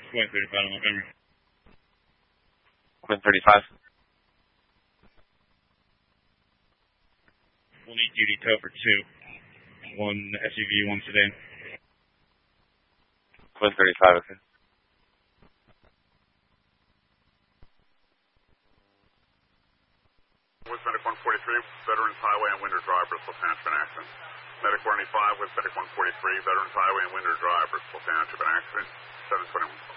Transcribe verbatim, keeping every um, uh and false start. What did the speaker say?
Quinn thirty-five in November. Quinn thirty-five. We'll need duty tow for two. One S U V, one sedan. Quinn thirty-five, okay. With Medic one forty-three, Veterans Highway and Winter Drive, Bristol Township, an accident. Medic one eighty-five with Medic one forty-three, Veterans Highway and Winter Drive, Bristol Township, an accident. seven twenty-one.